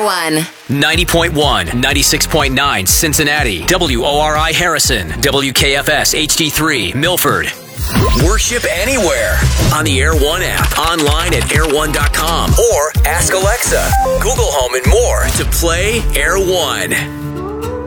One. 90.1, 96.9 Cincinnati, WORI Harrison, WKFS HD3 Milford. Worship anywhere on the Air One app, online at air1.com, or ask Alexa, Google Home, and more to play Air One.